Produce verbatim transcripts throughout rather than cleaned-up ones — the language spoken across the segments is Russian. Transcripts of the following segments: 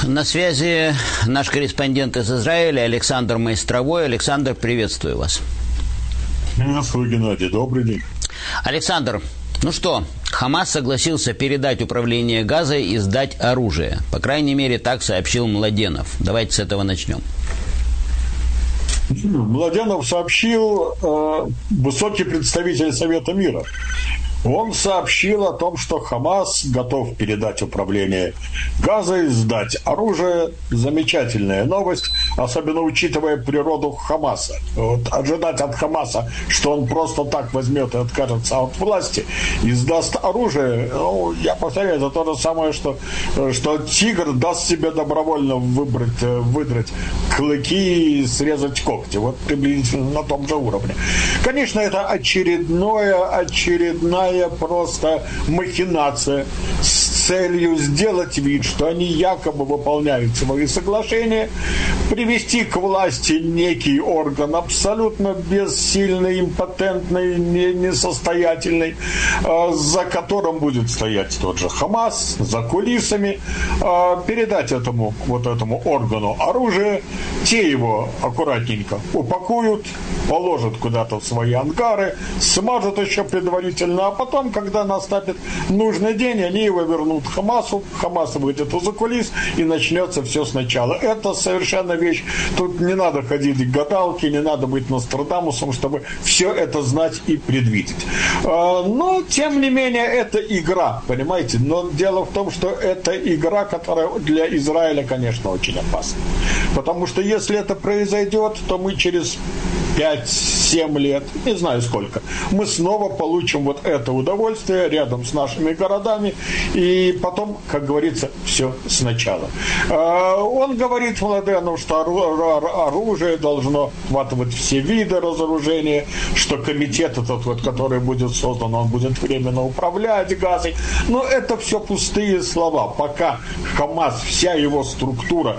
На связи наш корреспондент из Израиля Александр Майстровой. Александр, приветствую вас. Приветствую, Геннадий. Добрый день. Александр, ну что, Хамас согласился передать управление Газой и сдать оружие. По крайней мере, так сообщил Младенов. Давайте с этого начнем. Младенов сообщил э, высокий представитель Совета мира. Он сообщил о том, что Хамас готов передать управление Газой, сдать оружие. Замечательная новость, особенно учитывая природу Хамаса. Вот ожидать от Хамаса, что он просто так возьмет и откажется от власти и сдаст оружие, ну, я повторяю, это то же самое, что, что тигр даст себе добровольно выбрать, выдрать клыки и срезать когти. Вот приблизительно на том же уровне. Конечно, это очередное, очередная просто махинация с целью сделать вид, что они якобы выполняют свои соглашения, привести к власти некий орган абсолютно бессильный, импотентный, несостоятельный, за которым будет стоять тот же Хамас, за кулисами, передать этому, вот этому органу оружие, те его аккуратненько упакуют, положат куда-то в свои ангары, смажут еще предварительно, а потом, когда наступит нужный день, они его вернут Хамасу, Хамас выйдет из-за кулис, и начнется все сначала. Это совершенно вещь, тут не надо ходить к гадалке, не надо быть Нострадамусом, чтобы все это знать и предвидеть. Но, тем не менее, это игра, понимаете? Но дело в том, что это игра, которая для Израиля, конечно, очень опасна. Потому что если это произойдет, то мы через пять-семь лет, не знаю сколько, мы снова получим вот это удовольствие рядом с нашими городами, и потом, как говорится, все сначала. Он говорит Младенов, что оружие должно охватывать все виды разоружения, что комитет этот, вот, который будет создан, он будет временно управлять Газой. Но это все пустые слова. Пока Хамас, вся его структура,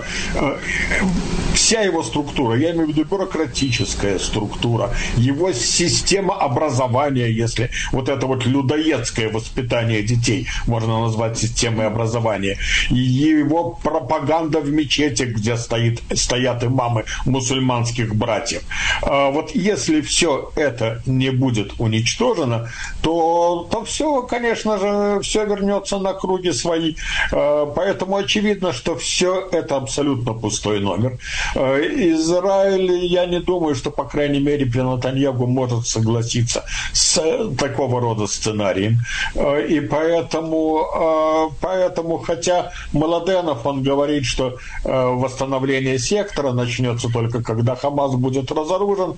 вся его структура, я имею в виду бюрократическая структура, его система образования, если вот это вот людоедское воспитание детей можно назвать системой образования, его пропаганда в мечети, где стоит, стоят имамы мусульманских братьев. Вот если все это не будет уничтожено, то, то все, конечно же, все вернется на круги свои. Поэтому очевидно, что все это абсолютно пустой номер. Израиль, я не думаю, что, по крайней мере, при Нетаньяху может согласиться с такого рода сценарием. И поэтому, поэтому, хотя Младенов, он говорит, что восстановление сектора начнется только когда Хамас будет разоружен,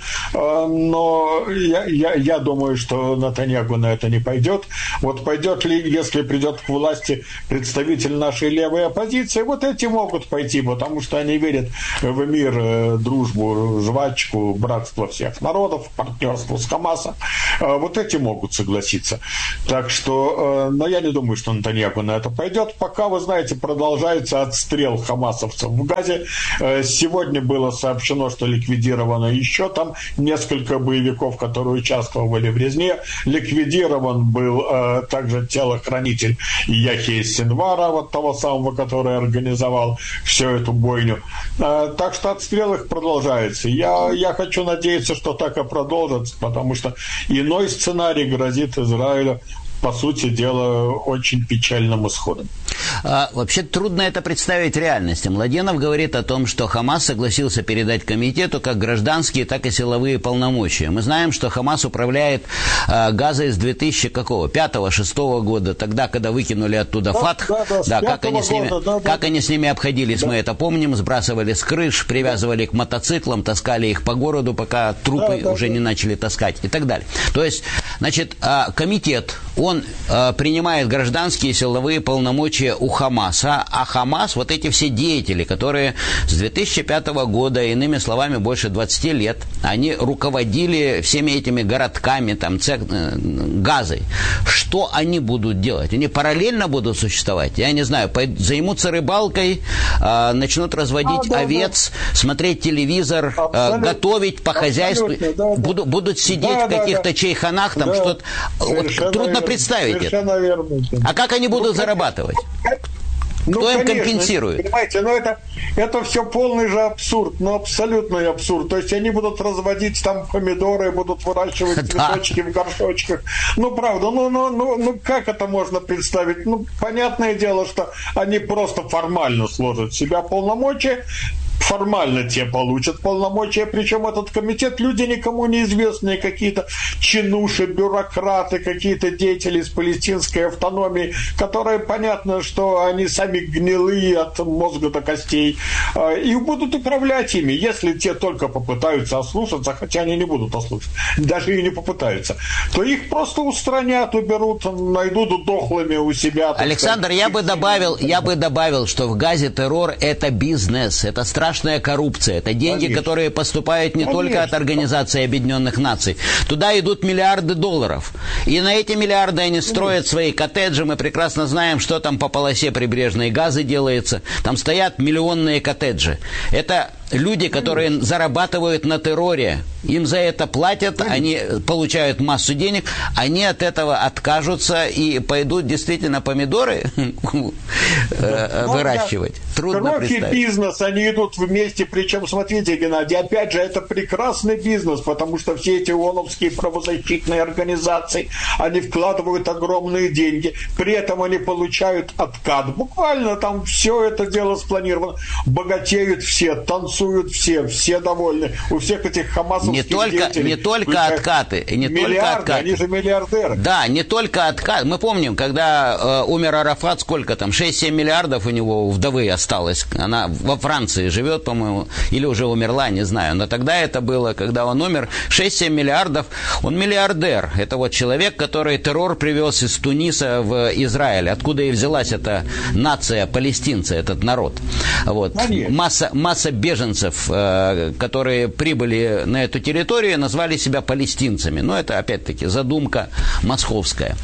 но я, я, я думаю, что Нетаньяху на это не пойдет. Вот пойдет ли, если придет к власти представитель нашей левой оппозиции, вот эти могут пойти, потому что они верят в мир, дружбу, жвачку, братство всех народов, партнерство с Хамасом. Вот эти могут согласиться. Так что, но я не думаю, что Нетаньяху на это пойдет. Пока, вы знаете, продолжается отстрел хамасовцев в Газе. Сегодня было сообщено, что ликвидировано еще там несколько боевиков, которые участвовали в резне. Ликвидирован был э, также телохранитель Яхья Синвара, вот того самого, который организовал всю эту бойню. Э, так что отстрел их продолжается. Я, я хочу надеяться, что так и продолжится, потому что иной сценарий грозит Израилю, по сути дела, очень печальным исходом. А, вообще трудно это представить в реальности. Младенов говорит о том, что Хамас согласился передать комитету как гражданские, так и силовые полномочия. Мы знаем, что Хамас управляет а, Газой с две тысячи пятого-шестого года, тогда, когда выкинули оттуда да, Фатх. Да, да, да, как, они с ними, года, да, как да. они с ними обходились, да. мы это помним, сбрасывали с крыш, привязывали к мотоциклам, таскали их по городу, пока трупы да, да, уже да. не начали таскать и так далее. То есть, значит, а, комитет, он а, принимает гражданские силовые полномочия у Хамаса, а Хамас, вот эти все деятели, которые с две тысячи пятого года, иными словами, больше двадцати лет, они руководили всеми этими городками, там, цех, Газой. Что они будут делать? Они параллельно будут существовать? Я не знаю, займутся рыбалкой, начнут разводить а, да, овец, да. смотреть телевизор, готовить по хозяйству, да, да. Буду, будут сидеть да, в каких-то да, чайханах, там да. что-то. Вот, трудно верно. представить Совершенно это. Верно. А как они будут ну, зарабатывать? Кто ну, им конечно, компенсирует? Понимаете, но это, это все полный же абсурд, ну абсолютный абсурд. То есть они будут разводить там помидоры, будут выращивать цветочки в горшочках. Ну правда, ну, ну, ну, ну как это можно представить? Ну понятное дело, что они просто формально сложат в себя полномочия. Формально те получат полномочия, причем этот комитет люди никому неизвестные, какие-то чинуши, бюрократы, какие-то деятели из палестинской автономии, которые, понятно, что они сами гнилые от мозга до костей, и будут управлять ими, если те только попытаются ослушаться, хотя они не будут ослушаться, даже и не попытаются, то их просто устранят, уберут, найдут дохлыми у себя. Александр, сказать, я бы добавил, я бы добавил, что в Газе террор – это бизнес, это страшно. Страшная коррупция. Это деньги, Конечно. которые поступают не Конечно. только от Организации Объединенных Наций. Туда идут миллиарды долларов. И на эти миллиарды они строят свои коттеджи. Мы прекрасно знаем, что там по полосе прибрежной Газы делается. Там стоят миллионные коттеджи. Это люди, которые зарабатывают на терроре. Им за это платят, они получают массу денег, они от этого откажутся и пойдут действительно помидоры выращивать. Трудно представить. Бизнес, они идут вместе, причем, смотрите, Геннадий, опять же, это прекрасный бизнес, потому что все эти ООНовские правозащитные организации, они вкладывают огромные деньги, при этом они получают откат. Буквально там все это дело спланировано. Богатеют все, танцуют все, все довольны. У всех этих хамасовских не только, деятелей не только откаты, не миллиарды, только откаты. Они же миллиардеры. Да, не только откаты. Мы помним, когда э, умер Арафат, сколько там, шесть-семь миллиардов у него вдовы осталось. Она во Франции живет, по-моему, или уже умерла, не знаю. Но тогда это было, когда он умер, шесть-семь миллиардов. Он миллиардер. Это вот человек, который террор привез из Туниса в Израиль. Откуда и взялась эта нация, палестинцы, этот народ. Вот. Масса, масса беженцев, э, которые прибыли на эту территорию, назвали себя палестинцами. Но это, опять-таки, задумка московская.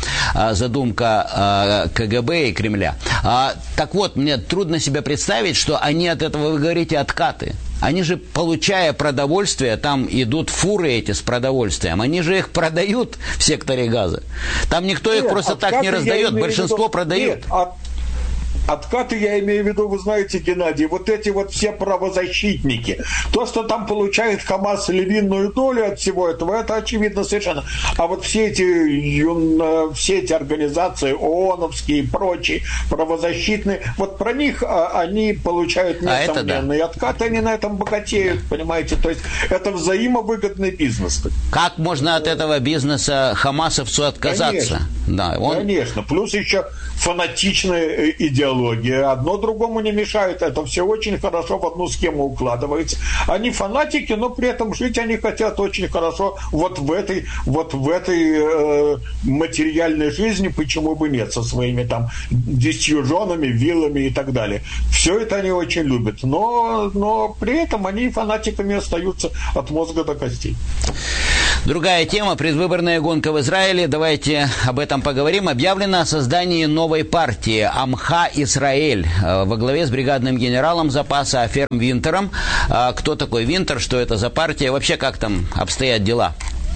Задумка ка гэ бэ и Кремля. Так вот, мне трудно себе представить, что они от этого, вы говорите, откаты. Они же, получая продовольствие, там идут фуры эти с продовольствием, они же их продают в секторе Газа. Там никто их Нет, просто так не раздает, большинство виду... продают. Нет, от... Откаты, я имею в виду, вы знаете, Геннадий, вот эти вот все правозащитники, то, что там получает Хамас львиную долю от всего этого, это очевидно совершенно. А вот все эти, все эти организации, ООНовские и прочие, правозащитные, вот про них они получают несомненные а да. откаты, они на этом богатеют, понимаете, то есть это взаимовыгодный бизнес. Как можно от этого бизнеса хамасовцу отказаться? Конечно, да, он... конечно. Плюс еще фанатичная идеология. Одно другому не мешает. Это все очень хорошо в одну схему укладывается. Они фанатики, но при этом жить они хотят очень хорошо вот в этой, вот в этой э, материальной жизни, почему бы нет, со своими там десятью женами, виллами и так далее. Все это они очень любят. Но, но при этом они фанатиками остаются от мозга до костей. Другая тема. Предвыборная гонка в Израиле. Давайте об этом поговорим. Объявлено о создании новой партии Амха Исраэль во главе с бригадным генералом запаса Офером Винтером. Кто такой Винтер? Что это за партия? Вообще, как там обстоят дела?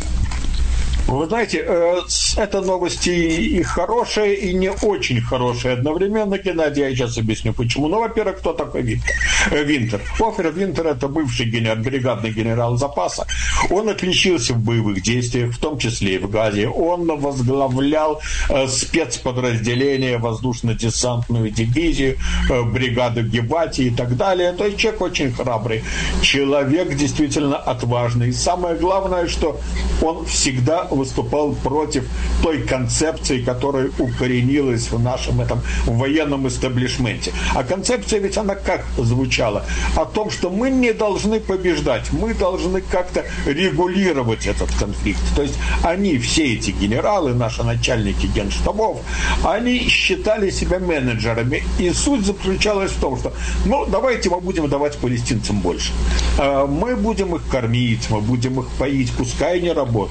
Вы знаете, это новости и хорошие, и не очень хорошие одновременно, Геннадий, я сейчас объясню почему. Ну, во-первых, кто такой Винтер? Винтер. Офер Винтер – это бывший генерал, бригадный генерал запаса. Он отличился в боевых действиях, в том числе и в Газе. Он возглавлял спецподразделение, воздушно-десантную дивизию, бригаду Гевати и так далее. То есть человек очень храбрый. Человек действительно отважный. И самое главное, что он всегда выступал против той концепции, которая укоренилась в нашем этом в военном истеблишменте. А концепция ведь она как звучала? О том, что мы не должны побеждать, мы должны как-то регулировать этот конфликт. То есть они, все эти генералы, наши начальники генштабов, они считали себя менеджерами. И суть заключалась в том, что ну, давайте мы будем давать палестинцам больше. Мы будем их кормить, мы будем их поить, пускай они работают.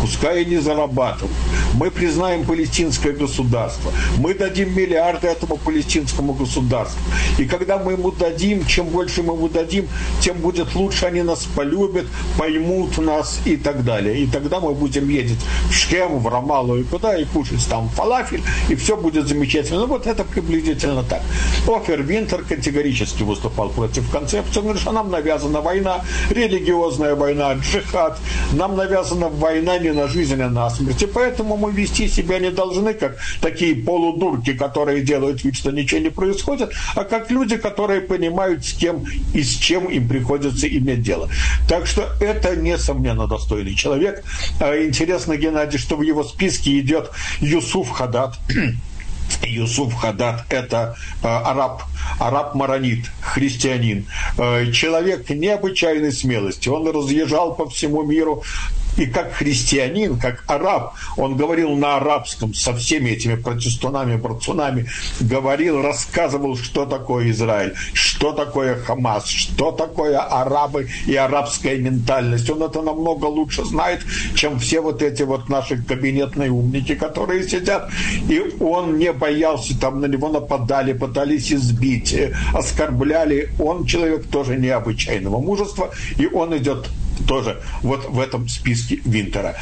пускай они зарабатывают. Мы признаем палестинское государство. Мы дадим миллиарды этому палестинскому государству. И когда мы ему дадим, чем больше мы ему дадим, тем будет лучше, они нас полюбят, поймут нас и так далее. И тогда мы будем ездить в Шхем, в Рамаллу и куда, и кушать там фалафель, и все будет замечательно. Ну, вот это приблизительно так. Офер Винтер категорически выступал против концепции. Он говорит, что нам навязана война, религиозная война, джихад. Нам навязана война не на жизнь, а на смерть. И поэтому мы вести себя не должны, как такие полудурки, которые делают вид, что ничего не происходит, а как люди, которые понимают, с кем и с чем им приходится иметь дело. Так что это, несомненно, достойный человек. Интересно, Геннадий, что в его списке идет Юсуф Хадад. Юсуф Хадад – это э, араб, араб-маронит, христианин, э, человек необычайной смелости. Он разъезжал по всему миру. И как христианин, как араб, он говорил на арабском со всеми этими протестунами, борцунами, говорил, рассказывал, что такое Израиль, что такое Хамас, что такое арабы и арабская ментальность. Он это намного лучше знает, чем все вот эти вот наши кабинетные умники, которые сидят. И он не боялся, там на него нападали, пытались избить, оскорбляли. Он человек тоже необычайного мужества, и он идет тоже вот в этом списке Винтера.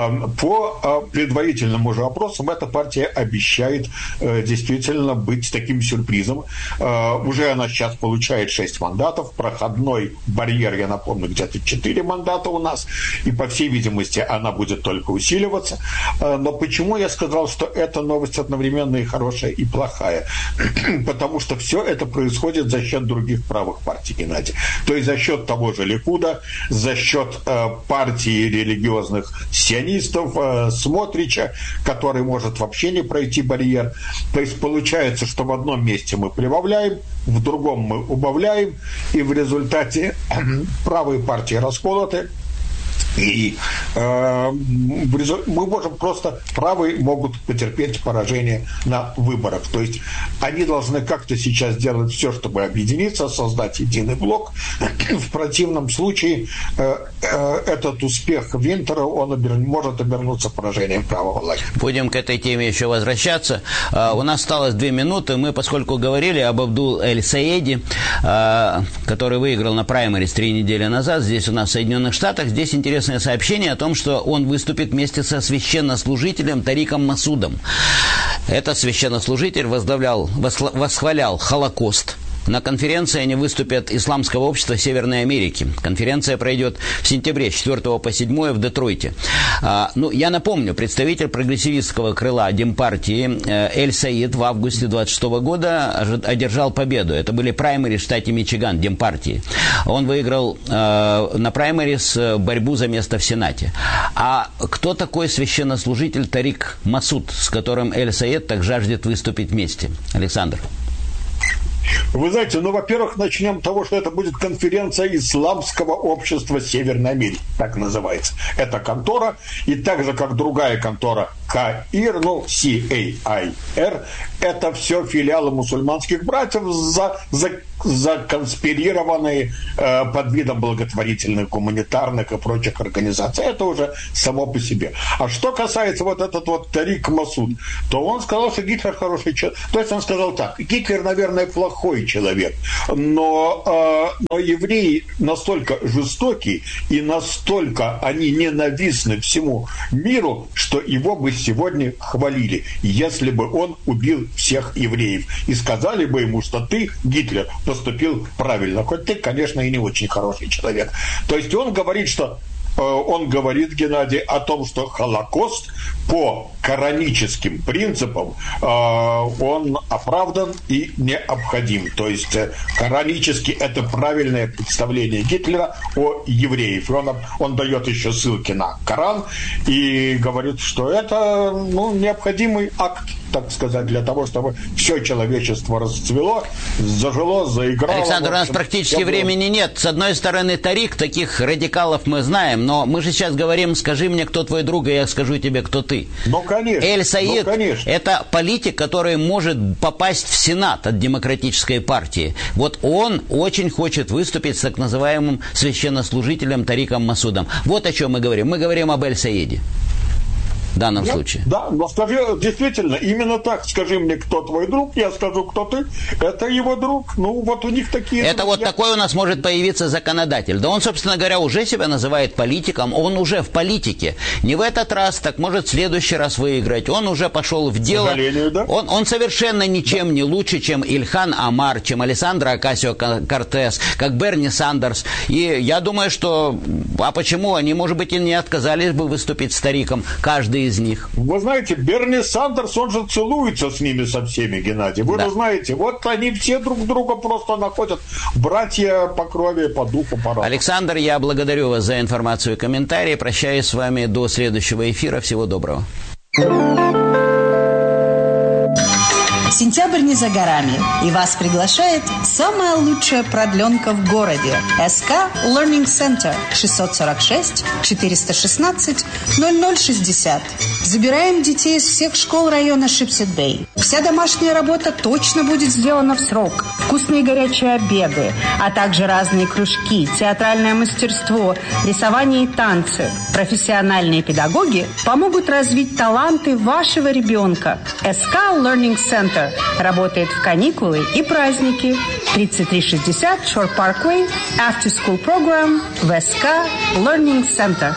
По предварительным уже опросам эта партия обещает действительно быть таким сюрпризом. Уже она сейчас получает шесть мандатов, проходной барьер, я напомню, где-то четыре мандата у нас, и по всей видимости она будет только усиливаться. Но почему я сказал, что эта новость одновременно и хорошая, и плохая? Потому что все это происходит за счет других правых партий, Геннадий. То есть за счет того же Ликуда, за счет э, партии религиозных сионистов, э, Смотрича, который может вообще не пройти барьер. То есть получается, что в одном месте мы прибавляем, в другом мы убавляем, и в результате э, правые партии расколоты. И э, мы можем просто, правые могут потерпеть поражение на выборах. То есть они должны как-то сейчас делать все, чтобы объединиться, создать единый блок. В противном случае э, э, этот успех Винтера, он обер... может обернуться поражением правого лагеря. Будем к этой теме еще возвращаться. Uh, у нас осталось две минуты. Мы, поскольку говорили об Абдул-эль-Саеди, uh, который выиграл на праймерис три недели назад, здесь у нас в Соединенных Штатах, здесь интересно сообщение о том, что он выступит вместе со священнослужителем Тариком Масудом. Этот священнослужитель возглавлял, восхвалял Холокост. На конференции они выступят Исламского общества Северной Америки. Конференция пройдет в сентябре с четвёртого по седьмое в Детройте. А, ну, я напомню, представитель прогрессивистского крыла Демпартии э, Эль-Саид в августе двадцать шестого года одержал победу. Это были праймерис в штате Мичиган, Демпартии. Он выиграл э, на праймерис борьбу за место в Сенате. А кто такой священнослужитель Тарик Масуд, с которым Эль-Саид так жаждет выступить вместе? Александр. Вы знаете, ну, во-первых, начнем с того, что это будет конференция Исламского общества Северной Америки, так называется. Это контора, и так же, как другая контора КАИР, ну, си эй ай ар, это все филиалы мусульманских братьев, за, за, законспирированные э, под видом благотворительных, гуманитарных и прочих организаций. Это уже само по себе. А что касается вот этот вот Тарик Масуд, то он сказал, что Гитлер хороший человек. То есть он сказал так: Гитлер, наверное, плохой человек, но, э, но евреи настолько жестокие и настолько они ненавистны всему миру, что его бы сегодня хвалили, если бы он убил всех евреев. И сказали бы ему, что ты, Гитлер, поступил правильно. Хоть ты, конечно, и не очень хороший человек. То есть он говорит, что он говорит, Геннадий, о том, что Холокост по кораническим принципам э, он оправдан и необходим. То есть э, коранически это правильное представление Гитлера о евреях. И он, он дает еще ссылки на Коран и говорит, что это, ну, необходимый акт, так сказать, для того, чтобы все человечество расцвело, зажило, заиграло. Александр, у нас практически времени нет. С одной стороны, Тарик, таких радикалов мы знаем, но мы же сейчас говорим, скажи мне, кто твой друг, и я скажу тебе, кто ты. Ну, конечно. Эль-Саид ну, конечно. это политик, который может попасть в Сенат от Демократической партии. Вот он очень хочет выступить с так называемым священнослужителем Тариком Масудом. Вот о чем мы говорим. Мы говорим об Эль-Саиде. в данном я, случае. Да, но скажи, действительно, именно так. Скажи мне, кто твой друг, я скажу, кто ты. Это его друг. Ну, вот у них такие... Это друзья. вот такой у нас может появиться законодатель. Да он, собственно говоря, уже себя называет политиком. Он уже в политике. Не в этот раз, так может в следующий раз выиграть. Он уже пошел в дело. К сожалению, да. Он, он совершенно ничем да. не лучше, чем Ильхан Омар, чем Алессандро Окасио-Кортес, как Берни Сандерс. И я думаю, что... А почему? Они, может быть, и не отказались бы выступить стариком, каждый из них. Вы знаете, Берни Сандерс, он же целуется с ними со всеми, Геннадий. Вы да. же знаете, вот они все друг друга просто находят. Братья по крови, по духу, по разуму. Александр, я благодарю вас за информацию и комментарии. Прощаюсь с вами до следующего эфира. Всего доброго. Сентябрь не за горами, и вас приглашает самая лучшая продленка в городе. эс ка Learning Center, шестьсот сорок шесть четыреста шестнадцать ноль ноль шестьдесят. Забираем детей из всех школ района Шипсет-Бэй. Вся домашняя работа точно будет сделана в срок. Вкусные горячие обеды, а также разные кружки, театральное мастерство, рисование и танцы. Профессиональные педагоги помогут развить таланты вашего ребенка. эс ка Learning Center работает в каникулы и праздники. тридцать три шестьдесят Shore Parkway, After School Program в эс ка Learning Center.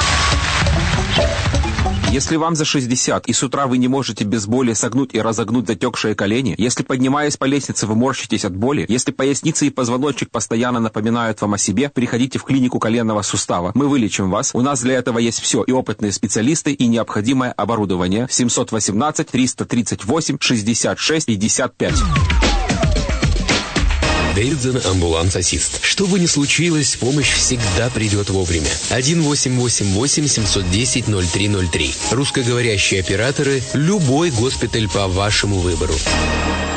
Если вам за шестьдесят, и с утра вы не можете без боли согнуть и разогнуть затекшие колени, если, поднимаясь по лестнице, вы морщитесь от боли, если поясница и позвоночник постоянно напоминают вам о себе, приходите в клинику коленного сустава. Мы вылечим вас. У нас для этого есть все, и опытные специалисты, и необходимое оборудование. семьсот восемнадцать триста тридцать восемь шестьдесят шесть пятьдесят пять. Дэвидсон Амбуланс Ассист. Что бы ни случилось, помощь всегда придет вовремя. один восемь восемь восемь семь один ноль ноль три ноль три. Русскоговорящие операторы. Любой госпиталь по вашему выбору.